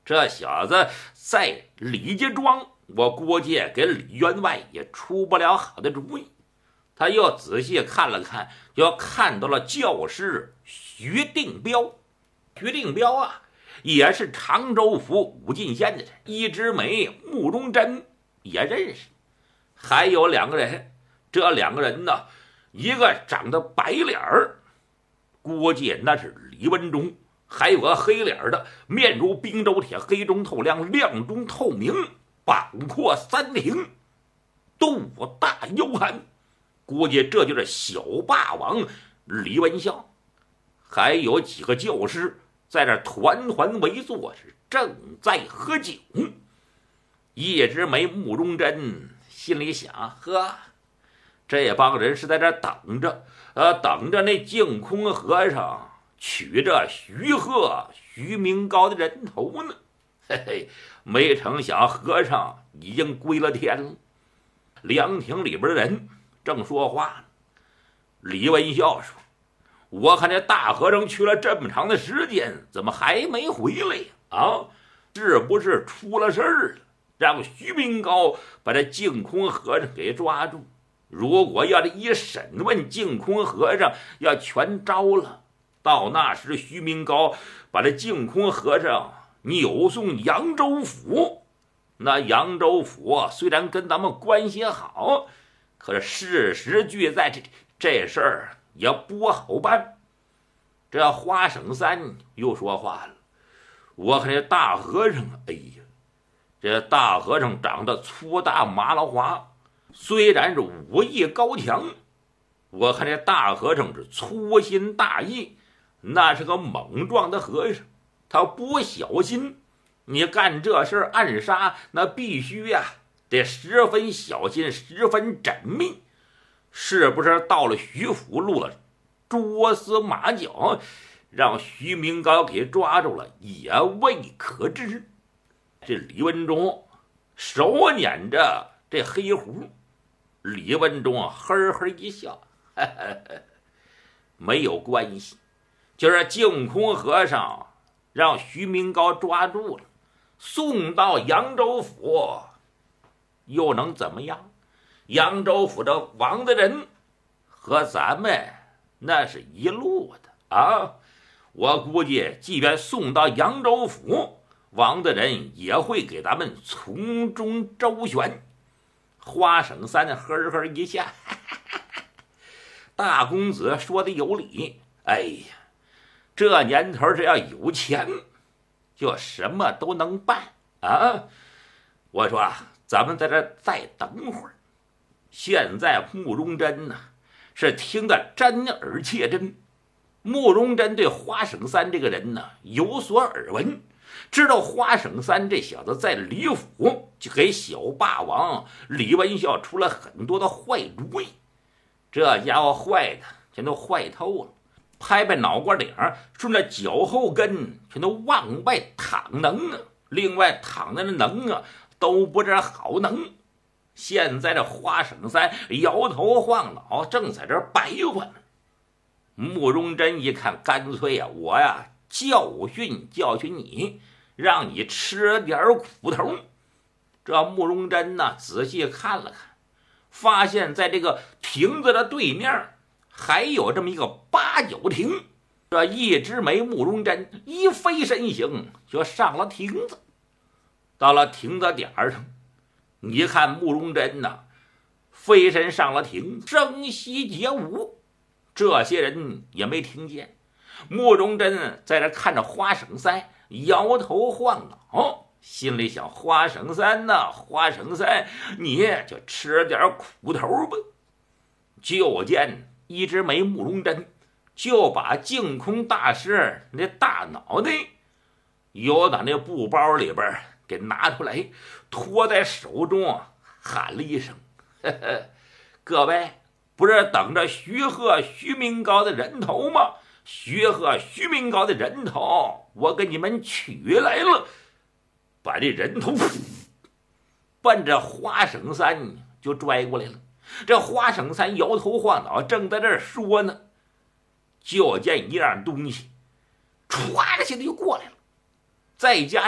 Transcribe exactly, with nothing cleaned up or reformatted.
这小子在李家庄，我估计给李员外也出不了好的主意。他又仔细看了看，就看到了教师徐定彪。徐定彪啊，也是常州府武进县的人，一枝梅、慕容真也认识。还有两个人，这两个人呢，一个长得白脸儿，估计那是李文忠；还有个黑脸的，面如冰州铁，黑中透亮，亮中透明，膀阔三庭，肚大腰寒。估计这就是小霸王李文孝。还有几个教师在这团团围坐，是正在喝酒。一枝梅、慕容真心里想：呵，这帮人是在这等着，呃，等着那净空和尚取这徐鹤、徐明高的人头呢。嘿嘿，没成想和尚已经归了天了。凉亭里边的人正说话呢，李文孝说：“我看这大和尚去了这么长的时间，怎么还没回来呀？啊，是不是出了事儿了？让徐明高把这净空和尚给抓住。如果要是一审问净空和尚，要全招了，到那时徐明高把这净空和尚扭送扬州府。那扬州府虽然跟咱们关系好，可是事实俱在，这这事儿也不好办。”这花省三又说话了：“我看这大和尚，哎呀，这大和尚长得粗大麻辣滑，虽然是武艺高强，我看这大和尚是粗心大意，那是个猛壮的和尚，他不小心，你干这事儿暗杀，那必须呀、啊，得十分小心，十分缜密。是不是到了徐府录了蛛丝马脚，让徐明高给抓住了，也未可知。”这李文忠手捻着这黑壶，李文忠啊呵呵一笑：“呵呵呵，没有关系，就是净空和尚让徐明高抓住了，送到扬州府，又能怎么样？扬州府的王的人和咱们那是一路的啊！我估计，即便送到扬州府，王的人也会给咱们从中周旋。”花省三呵呵一笑：“大公子说的有理。哎呀，这年头只要有钱，就什么都能办啊！我说啊，咱们在这再等会儿。现在慕容真呢、啊，是听得真耳切真。慕容真对花省三这个人呢有所耳闻，知道花省三这小子在李府就给小霸王李文孝出了很多的坏主意，这家伙坏的全都坏透了，拍拍脑瓜顶，顺着脚后跟全都往外淌能啊，另外淌的能啊都不是好能。现在这花省三摇头晃脑，正在这白话呢。慕容真一看，干脆呀、啊，我呀教训教训你，让你吃点苦头。这慕容真呢，仔细看了看，发现在这个亭子的对面还有这么一个八角亭。这一枝梅、慕容真一飞身形就上了亭子。到了亭子点上，你看慕容真呐，飞身上了亭，声息皆无。这些人也没听见。慕容真在这看着花省三，摇头晃脑，心里想：花省三呐，花省三，你就吃点苦头吧。就见一枝梅、慕容真就把净空大师那大脑袋由打那布包里边给拿出来，托在手中，喊了一声：“呵呵，各位，不是等着徐鹤、徐明高的人头吗？徐鹤、徐明高的人头，我给你们取来了。”把这人头奔着花省三就拽过来了。这花省三摇头晃脑，正在这儿说呢，就见一样东西歘的现在就过来了，再加